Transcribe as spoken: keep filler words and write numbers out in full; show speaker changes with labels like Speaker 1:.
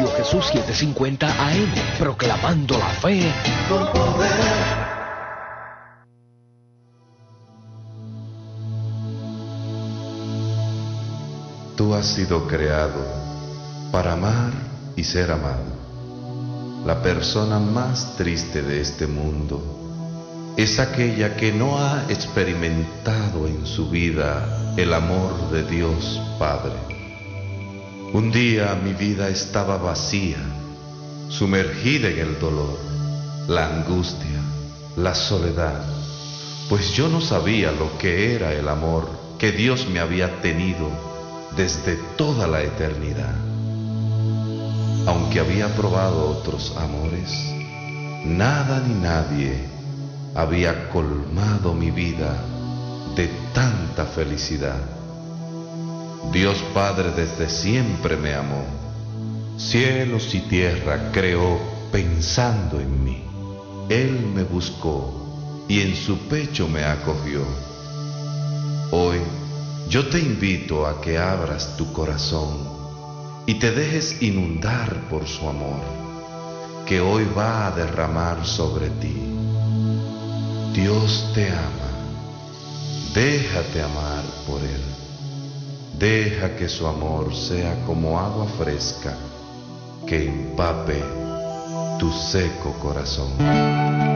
Speaker 1: Radio Jesús setecientos cincuenta A M, proclamando la fe con poder.
Speaker 2: Tú has sido creado para amar y ser amado. La persona más triste de este mundo es aquella que no ha experimentado en su vida el amor de Dios Padre. Un día mi vida estaba vacía, sumergida en el dolor, la angustia, la soledad, pues yo no sabía lo que era el amor que Dios me había tenido desde toda la eternidad. Aunque había probado otros amores, nada ni nadie había colmado mi vida de tanta felicidad. Dios Padre desde siempre me amó, cielos y tierra creó pensando en mí. Él me buscó y en su pecho me acogió. Hoy yo te invito a que abras tu corazón y te dejes inundar por su amor, que hoy va a derramar sobre ti. Dios te ama, déjate amar por Él. Deja que su amor sea como agua fresca que empape tu seco corazón.